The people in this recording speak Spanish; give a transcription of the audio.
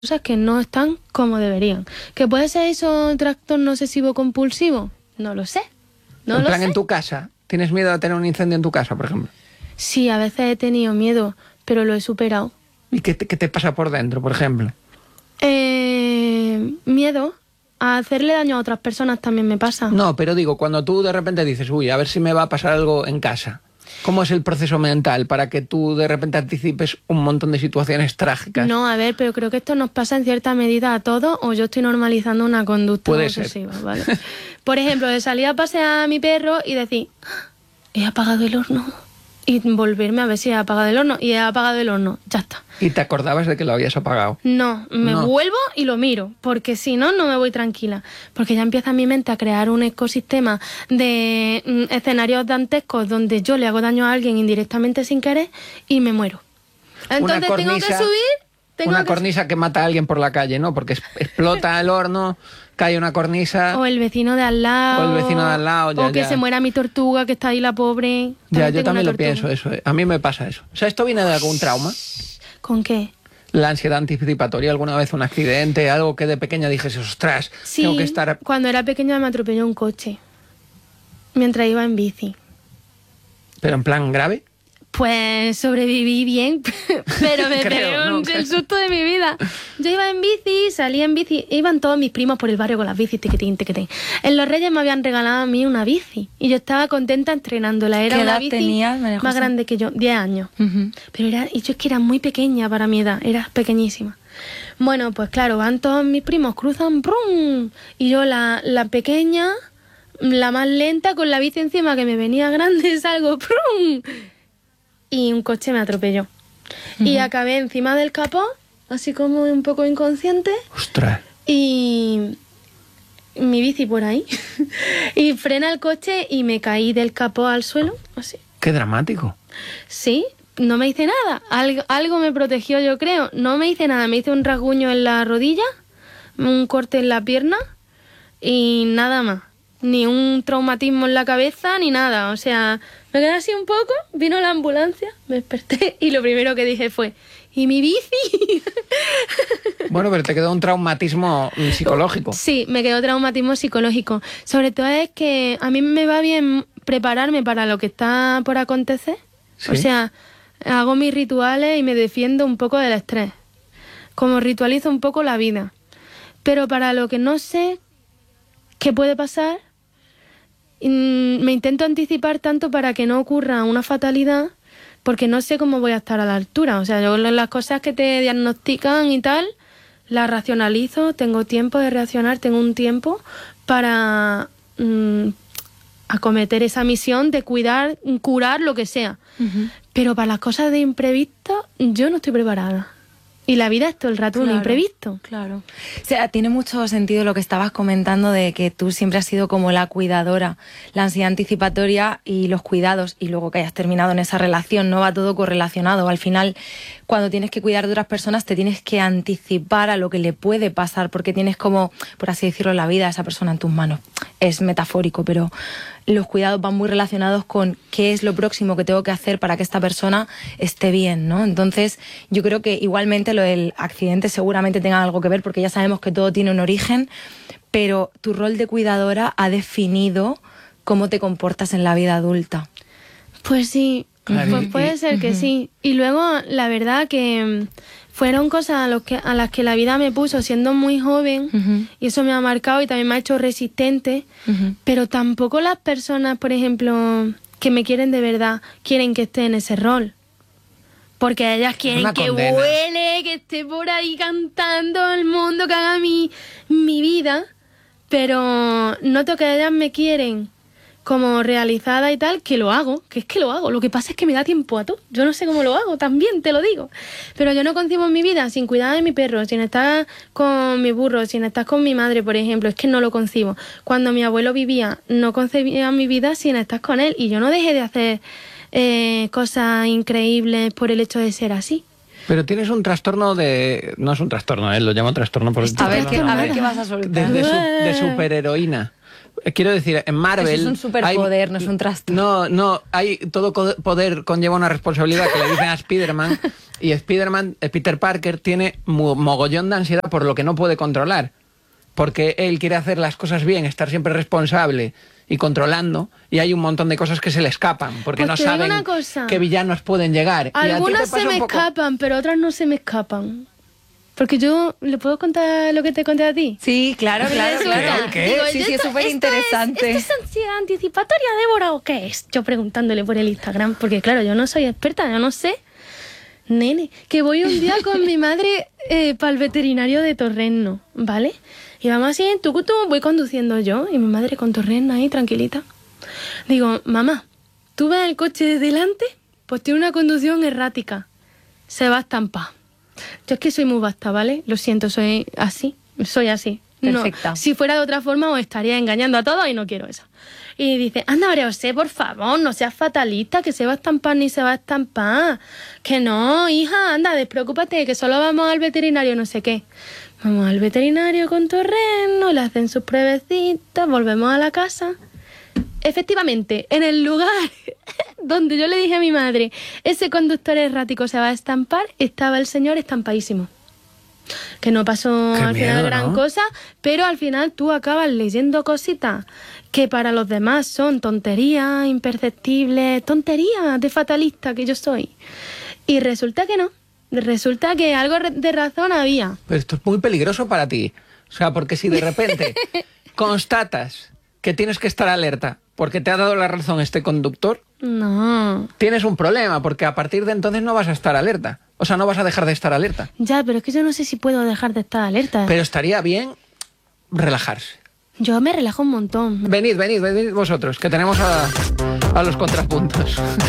cosas que no están como deberían. ¿Que puede ser eso trastorno obsesivo compulsivo? No lo sé. En plan, en tu casa, ¿tienes miedo de tener un incendio en tu casa, por ejemplo? Sí, a veces he tenido miedo, pero lo he superado. ¿Y qué te pasa por dentro, por ejemplo? Miedo a hacerle daño a otras personas también me pasa. No, pero digo, cuando tú de repente dices, uy, a ver si me va a pasar algo en casa, ¿cómo es el proceso mental para que tú de repente anticipes un montón de situaciones trágicas? No, a ver, pero creo que esto nos pasa en cierta medida a todos, o yo estoy normalizando una conducta obsesiva, ¿vale? Por ejemplo, de salir a pasear a mi perro y decir, he apagado el horno. Y volverme a ver si he apagado el horno. Y he apagado el horno, ya está. ¿Y te acordabas de que lo habías apagado? No, me vuelvo y lo miro, porque si no, no me voy tranquila. Porque ya empieza mi mente a crear un ecosistema de escenarios dantescos donde yo le hago daño a alguien indirectamente sin querer y me muero. Entonces tengo que subir... Una cornisa que mata a alguien por la calle, ¿no? Porque explota el horno, cae una cornisa... O el vecino de al lado. O que se muera mi tortuga, que está ahí la pobre. Yo también lo pienso eso. A mí me pasa eso. O sea, ¿esto viene de algún trauma? ¿Con qué? La ansiedad anticipatoria, alguna vez un accidente, algo que de pequeña dijese, ostras, sí, tengo que estar... cuando era pequeña me atropelló un coche, mientras iba en bici. ¿Pero en plan grave? Pues sobreviví bien, pero me pegué el susto de mi vida. Yo iba en bici, salí en bici, iban todos mis primos por el barrio con las bicis, tiquitín, tiquitín. En los Reyes me habían regalado a mí una bici y yo estaba contenta entrenándola. Era una bici tenías, María José? Más grande que yo, 10 años. Pero yo es que era muy pequeña para mi edad, era pequeñísima. Bueno, pues claro, van todos mis primos, cruzan, ¡brum! Y yo la pequeña, la más lenta, con la bici encima que me venía grande, salgo, ¡brum! Y un coche me atropelló. Y acabé encima del capó, así como un poco inconsciente. ¡Ostras! Y mi bici por ahí. Y frena el coche y me caí del capó al suelo, así. ¡Qué dramático! Sí, no me hice nada. Algo me protegió, yo creo. No me hice nada. Me hice un rasguño en la rodilla, un corte en la pierna y nada más. Ni un traumatismo en la cabeza, ni nada. O sea, me quedé así un poco, vino la ambulancia, me desperté y lo primero que dije fue, ¿y mi bici? Bueno, pero te quedó un traumatismo psicológico. Sí, me quedó traumatismo psicológico. Sobre todo es que a mí me va bien prepararme para lo que está por acontecer. ¿Sí? O sea, hago mis rituales y me defiendo un poco del estrés. Como ritualizo un poco la vida. Pero para lo que no sé qué puede pasar, me intento anticipar tanto para que no ocurra una fatalidad, porque no sé cómo voy a estar a la altura. O sea, yo las cosas que te diagnostican y tal, las racionalizo, tengo tiempo de reaccionar, tengo un tiempo para acometer esa misión de curar lo que sea. Pero para las cosas de imprevisto, yo no estoy preparada. Y la vida es todo el rato un imprevisto. Claro. O sea, tiene mucho sentido lo que estabas comentando de que tú siempre has sido como la cuidadora, la ansiedad anticipatoria y los cuidados, y luego que hayas terminado en esa relación, no va todo correlacionado. Al final, cuando tienes que cuidar de otras personas, te tienes que anticipar a lo que le puede pasar, porque tienes como, por así decirlo, la vida de esa persona en tus manos. Es metafórico, pero los cuidados van muy relacionados con qué es lo próximo que tengo que hacer para que esta persona esté bien, ¿no? Entonces, yo creo que igualmente lo del accidente seguramente tenga algo que ver, porque ya sabemos que todo tiene un origen, pero tu rol de cuidadora ha definido cómo te comportas en la vida adulta. Pues sí, pues puede ser que sí. Y luego, la verdad que fueron cosas a las que la vida me puso siendo muy joven, y eso me ha marcado y también me ha hecho resistente, pero tampoco las personas, por ejemplo, que me quieren de verdad, quieren que esté en ese rol. Porque ellas quieren que vuele, que esté por ahí cantando el mundo, que haga mi vida, pero noto que ellas me quieren como realizada y tal, que lo hago, que es que lo hago. Lo que pasa es que me da tiempo a todo. Yo no sé cómo lo hago, también te lo digo. Pero yo no concibo mi vida sin cuidar de mi perro, sin estar con mi burro, sin estar con mi madre, por ejemplo. Es que no lo concibo. Cuando mi abuelo vivía, no concebía mi vida sin estar con él. Y yo no dejé de hacer cosas increíbles por el hecho de ser así. Pero tienes un trastorno de... No es un trastorno, lo llamo trastorno por el a ver qué vas a soltar. De superheroína. Quiero decir, en Marvel... Eso es un superpoder, no es un trastorno. No, hay todo poder conlleva una responsabilidad que le dicen a Spider-Man, y Spider-Man, Peter Parker, tiene mogollón de ansiedad por lo que no puede controlar. Porque él quiere hacer las cosas bien, estar siempre responsable y controlando, y hay un montón de cosas que se le escapan, porque pues no saben qué villanos pueden llegar. Algunas se me escapan, pero otras no se me escapan. Porque yo, ¿le puedo contar lo que te conté a ti? Sí, claro. ¿Qué? Digo, Sí, es súper interesante. ¿Esto es ansiedad anticipatoria, Débora, o qué es? Yo preguntándole por el Instagram, porque claro, yo no soy experta, yo no sé. Nene, que voy un día con mi madre para el veterinario de Torreno, ¿vale? Y vamos así, voy conduciendo yo, y mi madre con Torreno ahí, tranquilita. Digo, mamá, ¿tú ves el coche de delante? Pues tiene una conducción errática. Se va a estampar. Yo es que soy muy vasta, ¿vale? Lo siento, soy así. Perfecta. No, si fuera de otra forma os estaría engañando a todos y no quiero eso. Y dice, anda, María José, por favor, no seas fatalista, que se va a estampar ni se va a estampar. Que no, hija, anda, despreocúpate, que solo vamos al veterinario, no sé qué. Vamos al veterinario con Torreno, le hacen sus pruebecitas, volvemos a la casa. Efectivamente, en el lugar donde yo le dije a mi madre, ese conductor errático se va a estampar, estaba el señor estampadísimo. Que no pasó al final gran cosa, pero al final tú acabas leyendo cositas que para los demás son tonterías imperceptibles, tonterías de fatalista que yo soy. Y resulta que no. Resulta que algo de razón había. Pero esto es muy peligroso para ti. O sea, porque si de repente constatas que tienes que estar alerta porque te ha dado la razón este conductor, no, tienes un problema, porque a partir de entonces no vas a estar alerta. O sea, no vas a dejar de estar alerta. Ya, pero es que yo no sé si puedo dejar de estar alerta. Pero estaría bien relajarse. Yo me relajo un montón. Venid vosotros, que tenemos a los contrapuntos.